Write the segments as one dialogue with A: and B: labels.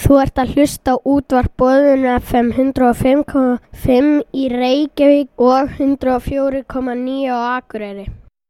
A: Þú ert að hlusta á útvarp Boðinu FM 105,5 í Reykjavík og 104,9 á Akureyri.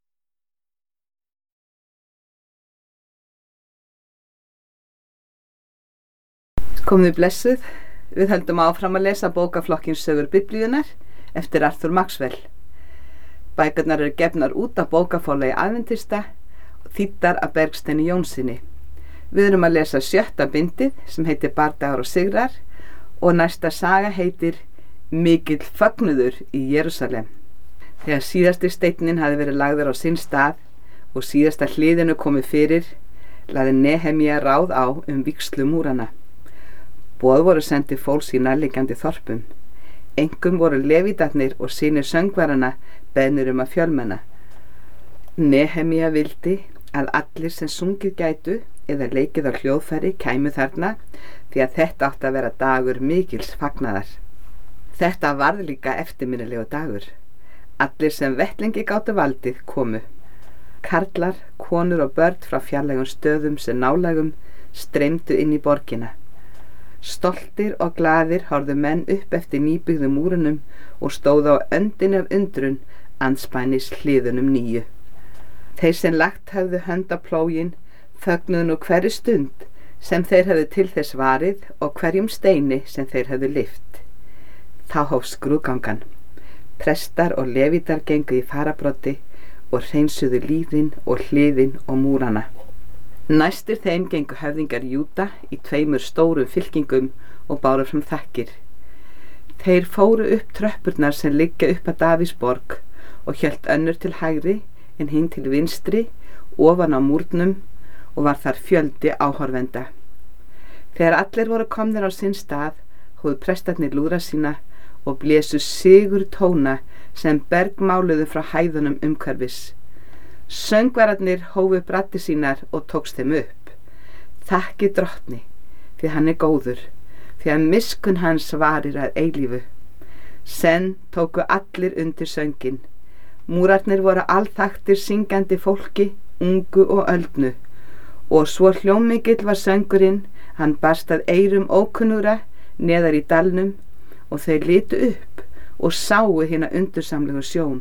B: Komið blessuð, við höldum áfram að lesa bókaflokkinn Sögur Biblíunnar eftir Arthur Maxwell. Bækurnar eru gefnar út af bókaforlagi Aðventista og þýddar af Bergsteini Jónssyni. Við erum að lesa 7. bindið sem heitir Bardagar og sigrar og næsta saga heitir Mikill fögnuður í Jerúsalem. Þegar síðasti steinninn hafði verið lagður á sinn stað og síðasta hliðinu komið fyrir, lagði Nehemía ráð á vígslu múrana. Boð voru sendið fólks í nærliggjandi þorpum. Einkum voru levítarnir og synir söngvarana beðnir að fjölmenna. Nehemía vildi að allir sem sungið gætu eða leikið á hljóðfæri kæmu þarna því að þetta átti að vera dagur mikils fagnaðar. Þetta varð líka eftirminnilegu dagur. Allir sem vettlingi gátu valdið komu. Karlar, konur og börn frá fjarlægum stöðum sem nálægum streymdu inn í borgina. Stoltir og glaðir horfðu menn upp eftir nýbyggðum múrunum og stóðu á öndinni af undrun andspænis hliðunum nýju. Þeir sem lagt höfðu hönd á plóginn fögnuðu nú hverri stund sem þeir höfðu til þess varið og hverjum steini sem þeir höfðu lyft. Þá hófst skrúðgangan. Prestar og levítar gengu í farabroddi og hreinsuðu líðin og hliðin og múrana. Næstir þeim gengu höfðingar Júda í 2 stórum fylkingum og báru fram þakkir. Þeir fóru upp tröppurnar sem liggja upp að Davíðsborg og hélt önnur til hægri en hinn til vinstri ofan á múrnum og var þar fjöldi áhorfenda. Þegar allir voru komnir á sinn stað, hófu prestarnir lúðra sína og blésu sigur tóna sem bergmáluðu frá hæðunum umhverfis. Söngvararnir hófu braddir sínar og tókst þeim upp. Þakki drottni, því hann góður, því að miskunn hans varir að eilífu. Senn tóku allir undir sönginn. Múrarnir voru alþaktir syngjandi fólki, ungu og öldnu, og svo hljómmikill var söngurinn, hann barst að eyrum ókunnugra neðar í dalnum og þeir litu upp og sáu hina undursamlegu sjón.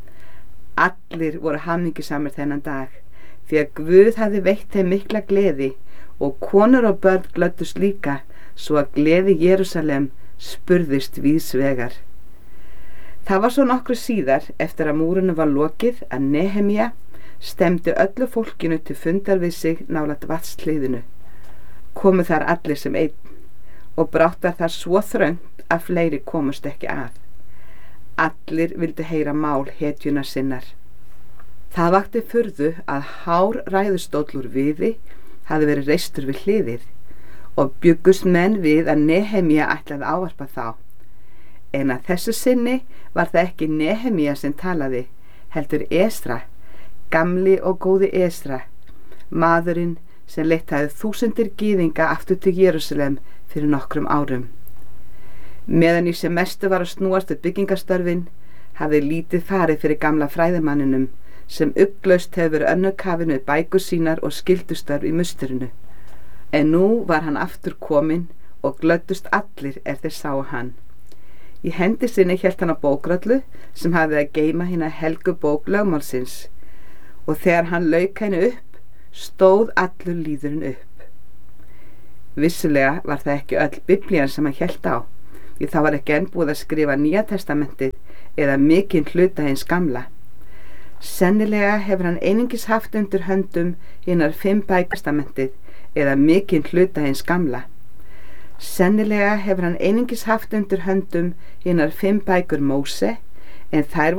B: Allir voru hamingjusamir þennan dag, því að Guð hafði veitt þeim mikla gleði og konur og börn glöddust líka, svo að gleði Jerúsalem spurðist víðs vegar. Það var svo nokkru síðar eftir að múrunum var lokið að Nehemía stemdi öllu fólkinu til fundar við sig nálægt vatnshliðinu. Komu þar allir sem einn og brátt var þar svo þröngt að fleiri komust ekki að. Allir vildu heyra mál hetjunnar sinnar. Það vakti furðu að hár ræðustóll úr viði hafði verið reistur við hliðið og bjuggust menn við að Nehemía ætlaði ávarpa þá. En að þessu sinni var það ekki Nehemía sem talaði, heldur Esra, gamli og góði Esra, maðurinn sem leitt hafði 1000 gyðinga aftur til Jerúsalem fyrir nokkrum árum. Meðan í sem mestu var að snúast við byggingarstörfin, hafði lítið farið fyrir gamla fræðimanninum sem ugglaust hefur önnukafin við bækur sínar og skyldustörf í musturinu. En nú var hann aftur kominn og glöddust allir þeir sáu hann. Í hendi sinni hélt hann á bókröllu sem hafði að geyma hina helgu bók lögmálsins og þegar hann lauk henni upp, stóð allur lýðurinn upp. Vissulega var það ekki öll Biblían sem hann hélt á, því það var ekki enn búið að skrifa Nýja testamentið eða mikinn hluta hins gamla. Sennilega hefur hann einungis haft undir höndum hinar 5 bækstamentið eða mikinn hluta hins gamla. Sennilega hefur hann einungis haft undir höndum hinar 5 bækur Móse, en þær